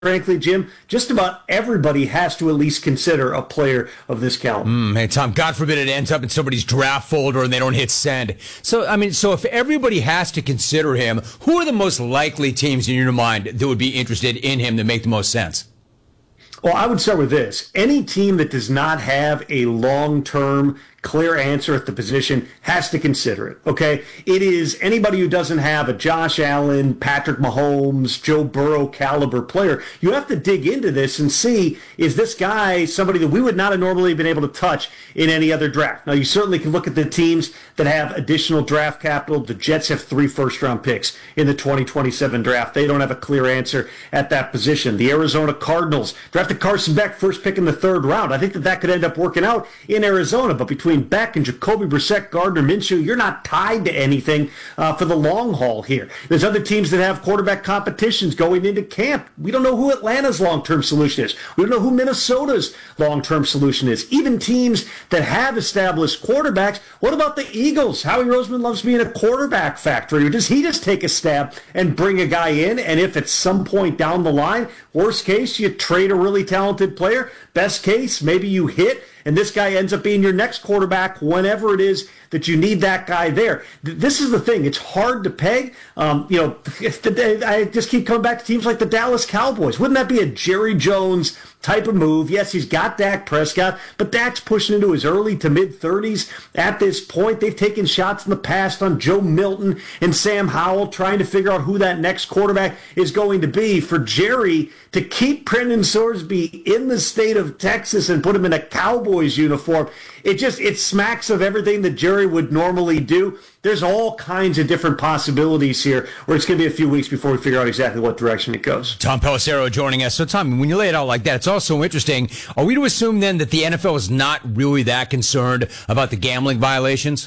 frankly, Jim, just about everybody has to at least consider a player of this caliber. Hey, Tom, God forbid it ends up in somebody's draft folder and they don't hit send. So if everybody has to consider him, who are the most likely teams in your mind that would be interested in him that make the most sense? Well, I would start with this. Any team that does not have a long-term clear answer at the position has to consider it, okay? It is anybody who doesn't have a Josh Allen, Patrick Mahomes, Joe Burrow caliber player. You have to dig into this and see, is this guy somebody that we would not have normally been able to touch in any other draft? Now, you certainly can look at the teams that have additional draft capital. The Jets have 3 first-round picks in the 2027 draft. They don't have a clear answer at that position. The Arizona Cardinals drafted Carson Beck, first pick in the 3rd round. I think that could end up working out in Arizona, but between Beck and Jacoby Brissett, Gardner Minshew, you're not tied to anything for the long haul here. There's other teams that have quarterback competitions going into camp. We don't know who Atlanta's long-term solution is. We don't know who Minnesota's long-term solution is. Even teams that have established quarterbacks, what about the Eagles? Howie Roseman loves being a quarterback factory. Or does he just take a stab and bring a guy in? And if at some point down the line, worst case, you trade a really talented player. Best case, maybe you hit and this guy ends up being your next quarterback whenever it is that you need that guy there. This is the thing. It's hard to peg. I just keep coming back to teams like the Dallas Cowboys. Wouldn't that be a Jerry Jones type of move? Yes, he's got Dak Prescott, but Dak's pushing into his early to mid-30s at this point. They've taken shots in the past on Joe Milton and Sam Howell, trying to figure out who that next quarterback is going to be. For Jerry to keep Brendan Sorsby in the state of Texas and put him in a Cowboys uniform, it smacks of everything that Jerry would normally do. There's all kinds of different possibilities here where it's going to be a few weeks before we figure out exactly what direction it goes. Tom Pelissero joining us. So, Tom, when you lay it out like that, it's also interesting. Are we to assume then that the NFL is not really that concerned about the gambling violations?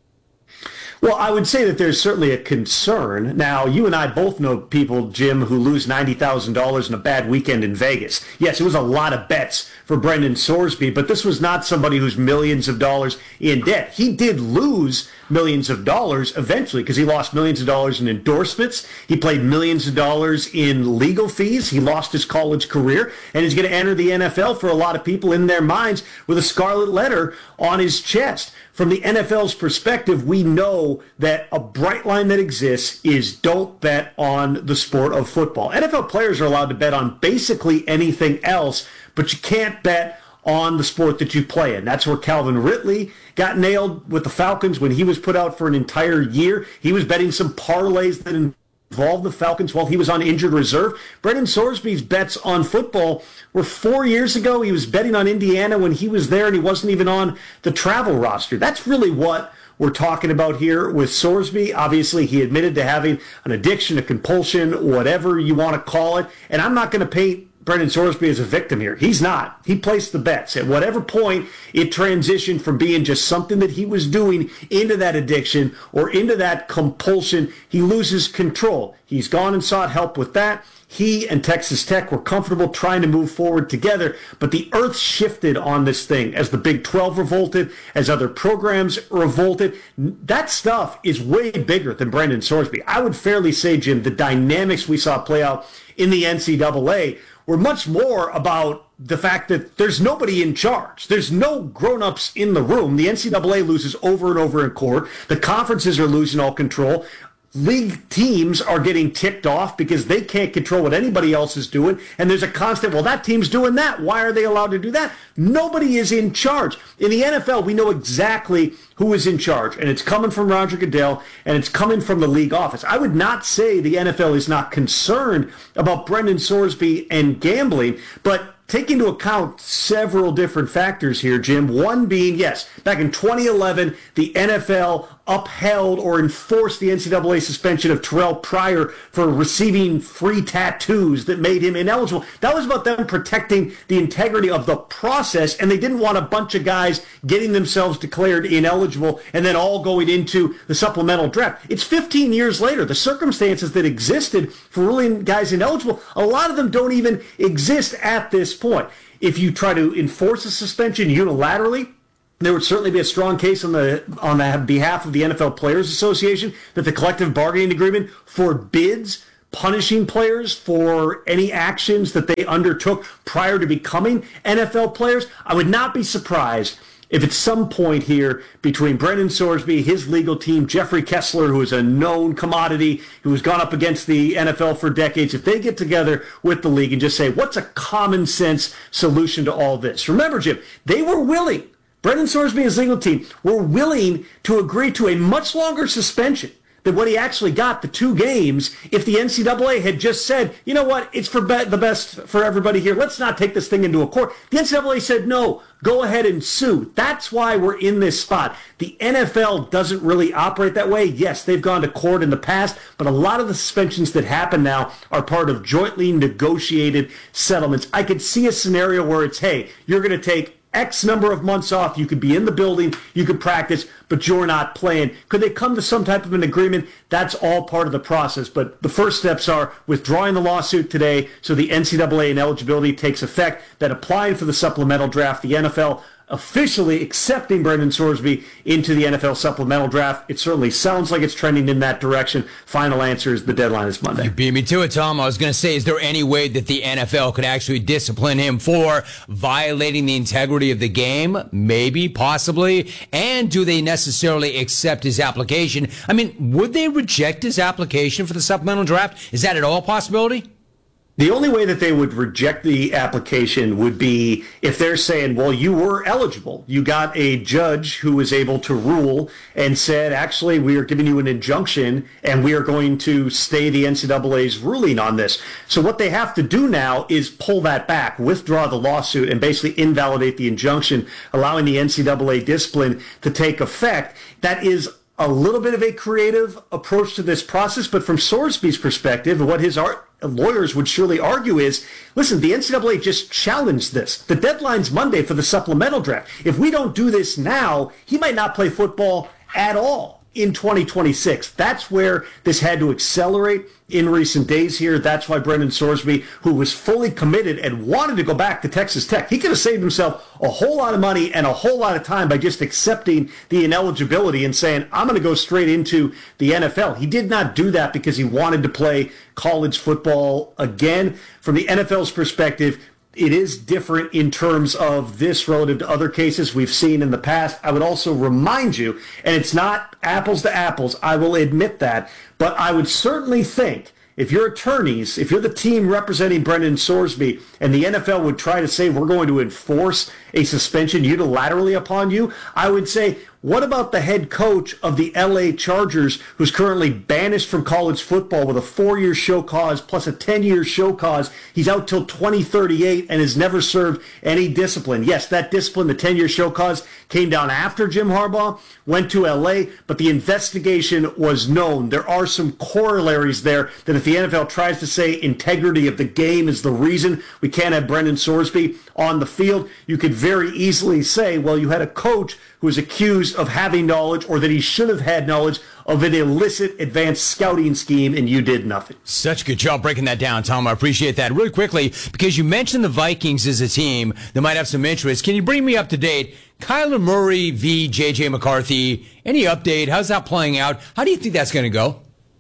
Well, I would say that there's certainly a concern. Now, you and I both know people, Jim, who lose $90,000 in a bad weekend in Vegas. Yes, it was a lot of bets for Brendan Sorsby, but this was not somebody who's millions of dollars in debt. He did lose millions of dollars eventually because he lost millions of dollars in endorsements. He paid millions of dollars in legal fees. He lost his college career, and he's going to enter the NFL for a lot of people in their minds with a scarlet letter on his chest. From the NFL's perspective, we know that a bright line that exists is don't bet on the sport of football. NFL players are allowed to bet on basically anything else, but you can't bet on the sport that you play in. That's where Calvin Ridley got nailed with the Falcons when he was put out for an entire year. He was betting some parlays that involved the Falcons while he was on injured reserve. Brendan Sorsby's bets on football were 4 years ago. He was betting on Indiana when he was there and he wasn't even on the travel roster. That's really what we're talking about here with Sorsby. Obviously, he admitted to having an addiction, a compulsion, whatever you want to call it. And I'm not going to paint Brendan Sorsby as a victim here. He's not. He placed the bets. At whatever point it transitioned from being just something that he was doing into that addiction or into that compulsion, he loses control. He's gone and sought help with that. He and Texas Tech were comfortable trying to move forward together, but the earth shifted on this thing as the Big 12 revolted, as other programs revolted. That stuff is way bigger than Brendan Sorsby. I would fairly say, Jim, the dynamics we saw play out in the NCAA were much more about the fact that there's nobody in charge. There's no grown-ups in the room. The NCAA loses over and over in court. The conferences are losing all control. League teams are getting ticked off because they can't control what anybody else is doing. And there's a constant, well, that team's doing that. Why are they allowed to do that? Nobody is in charge. In the NFL, we know exactly who is in charge. And it's coming from Roger Goodell, and it's coming from the league office. I would not say the NFL is not concerned about Brendan Sorsby and gambling, but take into account several different factors here, Jim. One being, yes, back in 2011, the NFL upheld or enforced the NCAA suspension of Terrell Pryor for receiving free tattoos that made him ineligible. That was about them protecting the integrity of the process, and they didn't want a bunch of guys getting themselves declared ineligible and then all going into the supplemental draft. It's 15 years later. The circumstances that existed for ruling guys ineligible, a lot of them don't even exist at this point. If you try to enforce a suspension unilaterally, there would certainly be a strong case on the behalf of the NFL Players Association that the collective bargaining agreement forbids punishing players for any actions that they undertook prior to becoming NFL players. I would not be surprised if at some point here between Brendan Sorsby, his legal team, Jeffrey Kessler, who is a known commodity, who has gone up against the NFL for decades, if they get together with the league and just say, what's a common sense solution to all this? Remember, Jim, they were willing, Brendan Sorsby and his legal team were willing to agree to a much longer suspension than what he actually got, the 2 games, if the NCAA had just said, you know what, it's for the best for everybody here. Let's not take this thing into a court. The NCAA said, no, go ahead and sue. That's why we're in this spot. The NFL doesn't really operate that way. Yes, they've gone to court in the past, but a lot of the suspensions that happen now are part of jointly negotiated settlements. I could see a scenario where it's, hey, you're going to take X number of months off. You could be in the building, you could practice, but you're not playing. Could they come to some type of an agreement? That's all part of the process. But the first steps are withdrawing the lawsuit today so the NCAA ineligibility takes effect, then applying for the supplemental draft, the NFL officially accepting Brendan Sorsby into the NFL supplemental draft. It certainly sounds like it's trending in that direction. Final answer is the deadline is Monday. You beat me to it, Tom. I was going to say, is there any way that the NFL could actually discipline him for violating the integrity of the game? Maybe, possibly. And do they necessarily accept his application? I mean, would they reject his application for the supplemental draft? Is that at all a possibility? The only way that they would reject the application would be if they're saying, well, you were eligible. You got a judge who was able to rule and said, actually, we are giving you an injunction and we are going to stay the NCAA's ruling on this. So what they have to do now is pull that back, withdraw the lawsuit, and basically invalidate the injunction, allowing the NCAA discipline to take effect. That is a little bit of a creative approach to this process, but from Sorsby's perspective, what his lawyers would surely argue is, listen, the NCAA just challenged this. The deadline's Monday for the supplemental draft. If we don't do this now, he might not play football at all in 2026. That's where this had to accelerate in recent days here. That's why Brendan Sorsby, who was fully committed and wanted to go back to Texas Tech, he could have saved himself a whole lot of money and a whole lot of time by just accepting the ineligibility and saying, I'm going to go straight into the NFL. He did not do that because he wanted to play college football again. From the NFL's perspective, it is different in terms of this relative to other cases we've seen in the past. I would also remind you, and it's not apples to apples, I will admit that, but I would certainly think if you're attorneys, if you're the team representing Brendan Sorsby, and the NFL would try to say we're going to enforce a suspension unilaterally upon you, I would say, what about the head coach of the LA Chargers who's currently banished from college football with a 4-year show cause plus a 10-year show cause? He's out till 2038 and has never served any discipline. Yes, that discipline, the 10-year show cause, came down after Jim Harbaugh went to LA, but the investigation was known. There are some corollaries there that if the NFL tries to say integrity of the game is the reason we can't have Brendan Sorsby on the field, you could very easily say, well, you had a coach who was accused of having knowledge or that he should have had knowledge of an illicit advanced scouting scheme, and you did nothing. Such a good job breaking that down, Tom. I appreciate that. Really quickly, because you mentioned the Vikings as a team that might have some interest, can you bring me up to date? Kyler Murray v. J.J. McCarthy, any update? How's that playing out? How do you think that's going to go?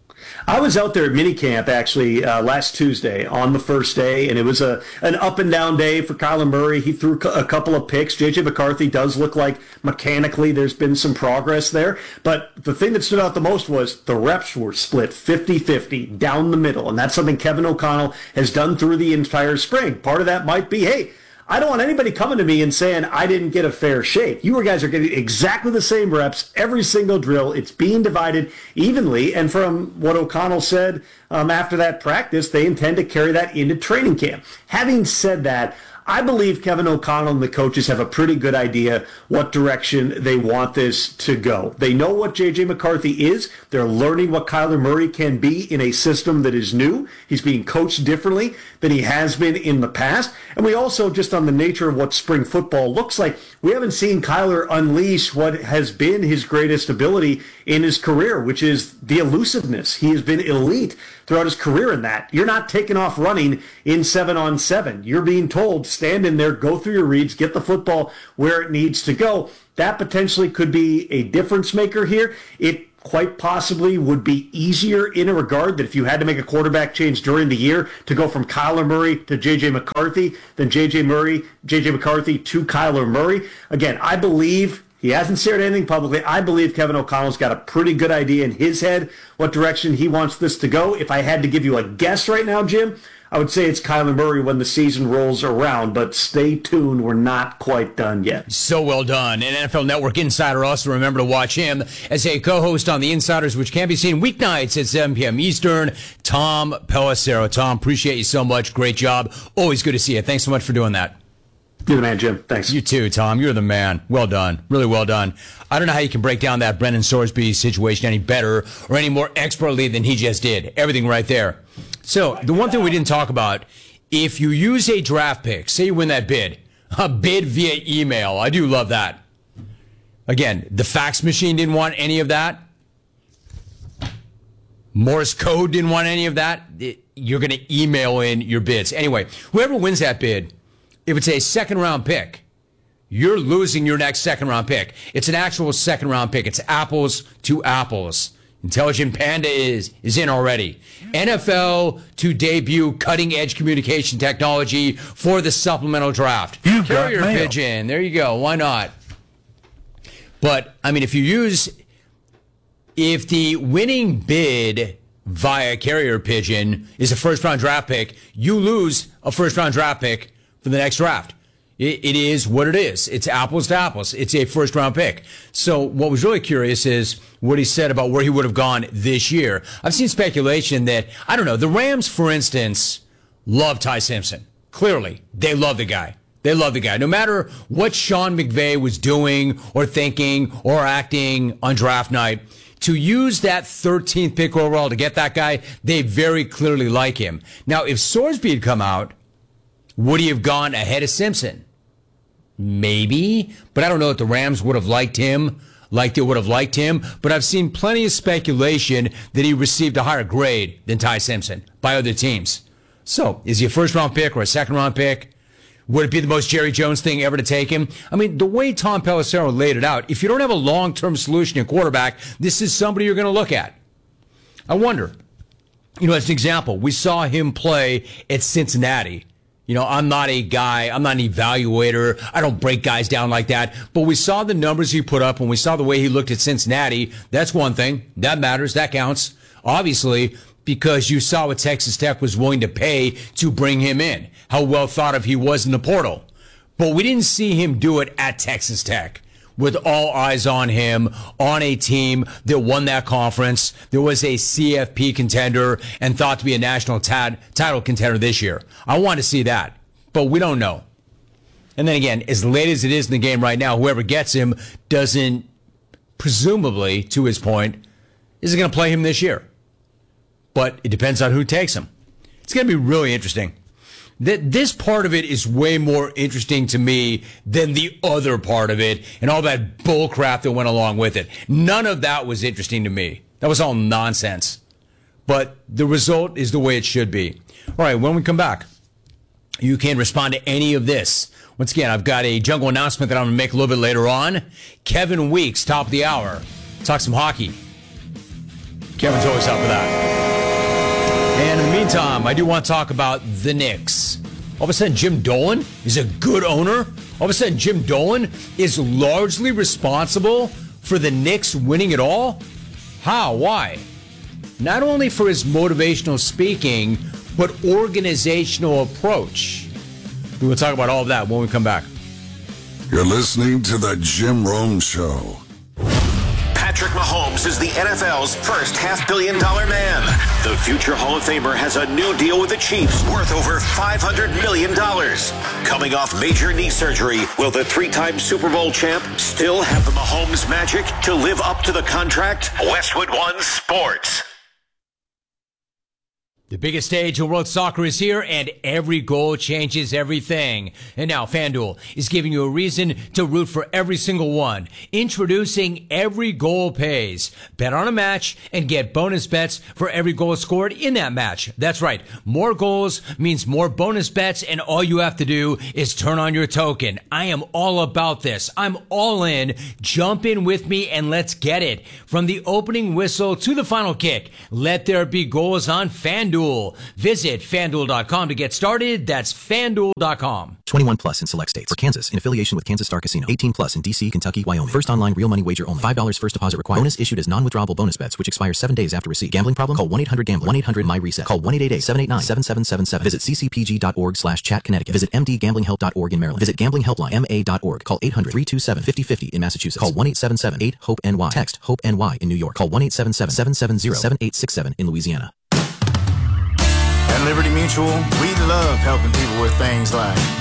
I was out there at minicamp actually last Tuesday on the first day, and it was an up and down day for Kyler Murray. He threw a couple of picks. J.J. McCarthy does look like mechanically there's been some progress there. But the thing that stood out the most was the reps were split 50-50 down the middle, and that's something Kevin O'Connell has done through the entire spring. Part of that might be, hey, I don't want anybody coming to me and saying I didn't get a fair shake. You guys are getting exactly the same reps every single drill. It's being divided evenly. And from what O'Connell said after that practice, they intend to carry that into training camp. Having said that, I believe Kevin O'Connell and the coaches have a pretty good idea what direction they want this to go. They know what J.J. McCarthy is. They're learning what Kyler Murray can be in a system that is new. He's being coached differently than he has been in the past. And we also, just on the nature of what spring football looks like, we haven't seen Kyler unleash what has been his greatest ability in his career, which is the elusiveness. He has been elite throughout his career in that. You're not taking off running in 7-on-7. You're being told, stand in there, go through your reads, get the football where it needs to go. That potentially could be a difference maker here. It quite possibly would be easier in a regard that if you had to make a quarterback change during the year to go from Kyler Murray to J.J. McCarthy than J.J. McCarthy to Kyler Murray. Again, I believe he hasn't shared anything publicly. I believe Kevin O'Connell's got a pretty good idea in his head what direction he wants this to go. If I had to give you a guess right now, Jim, I would say it's Kyler Murray when the season rolls around, but stay tuned. We're not quite done yet. So well done. An NFL Network insider. Also remember to watch him as a co-host on The Insiders, which can be seen weeknights at 7 p.m. Eastern. Tom Pelissero. Tom, appreciate you so much. Great job. Always good to see you. Thanks so much for doing that. You're the man, Jim. Thanks. You too, Tom. You're the man. Well done. Really well done. I don't know how you can break down that Brendan Sorsby situation any better or any more expertly than he just did. Everything right there. So, the one thing we didn't talk about, if you use a draft pick, say you win that bid, a bid via email, I do love that. Again, the fax machine didn't want any of that. Morse code didn't want any of that. You're going to email in your bids. Anyway, whoever wins that bid, if it's a second-round pick, you're losing your next second-round pick. It's an actual second-round pick. It's apples to apples. Intelligent Panda is in already. NFL to debut cutting-edge communication technology for the supplemental draft. Carrier pigeon. There you go. Why not? But, I mean, if the winning bid via carrier pigeon is a first-round draft pick, you lose a first-round draft pick for the next draft. It is what it is. It's apples to apples. It's a first-round pick. So what was really curious is what he said about where he would have gone this year. I've seen speculation that, I don't know, the Rams, for instance, love Ty Simpson. Clearly, they love the guy. They love the guy. No matter what Sean McVay was doing or thinking or acting on draft night, to use that 13th pick overall to get that guy, they very clearly like him. Now, if Sorsby had come out, would he have gone ahead of Simpson? Maybe, but I don't know if the Rams would have liked him like they would have liked him. But I've seen plenty of speculation that he received a higher grade than Ty Simpson by other teams. So, is he a first-round pick or a second-round pick? Would it be the most Jerry Jones thing ever to take him? I mean, the way Tom Pelissero laid it out, if you don't have a long-term solution at quarterback, this is somebody you're going to look at. I wonder, as an example, we saw him play at Cincinnati. I'm not a guy, I'm not an evaluator. I don't break guys down like that. But we saw the numbers he put up and we saw the way he looked at Cincinnati. That's one thing. That matters. That counts. Obviously, because you saw what Texas Tech was willing to pay to bring him in. How well thought of he was in the portal. But we didn't see him do it at Texas Tech. With all eyes on him, on a team that won that conference. There was a CFP contender and thought to be a national title contender this year. I want to see that, but we don't know. And then again, as late as it is in the game right now, whoever gets him doesn't, presumably, to his point, isn't going to play him this year. But it depends on who takes him. It's going to be really interesting. This part of it is way more interesting to me than the other part of it and all that bull crap that went along with it. None of that was interesting to me. That was all nonsense. But the result is the way it should be. All right, when we come back, you can respond to any of this. Once again, I've got a jungle announcement that I'm going to make a little bit later on. Kevin Weeks, top of the hour. Talk some hockey. Kevin's always up for that. And in the meantime, I do want to talk about the Knicks. All of a sudden, Jim Dolan is a good owner. All of a sudden, Jim Dolan is largely responsible for the Knicks winning it all. How? Why? Not only for his motivational speaking, but organizational approach. We will talk about all of that when we come back. You're listening to The Jim Rome Show. Patrick Mahomes is the NFL's first $500 million man. The future Hall of Famer has a new deal with the Chiefs worth over $500 million. Coming off major knee surgery, will the three-time Super Bowl champ still have the Mahomes magic to live up to the contract? Westwood One Sports. The biggest stage in world soccer is here, and every goal changes everything. And now FanDuel is giving you a reason to root for every single one. Introducing Every Goal Pays. Bet on a match and get bonus bets for every goal scored in that match. That's right. More goals means more bonus bets, and all you have to do is turn on your token. I am all about this. I'm all in. Jump in with me and let's get it. From the opening whistle to the final kick, let there be goals on FanDuel. Visit FanDuel.com to get started. That's FanDuel.com. 21 plus in select states. For Kansas, in affiliation with Kansas Star Casino. 18 plus in D.C., Kentucky, Wyoming. First online real money wager only. $5 first deposit required. Bonus issued as non-withdrawable bonus bets, which expire 7 days after receipt. Gambling problem? Call 1-800-GAMBLER. 1-800-MY-RESET. Call 1-888-789-7777. Visit ccpg.org/chat Connecticut. Visit mdgamblinghelp.org in Maryland. Visit gamblinghelplinema.org. Call 800-327-5050 in Massachusetts. Call 1-877-8-HOPE-NY. Text HOPE-NY in New York. Call 1-877-770-7867 in Louisiana. At Liberty Mutual, we love helping people with things like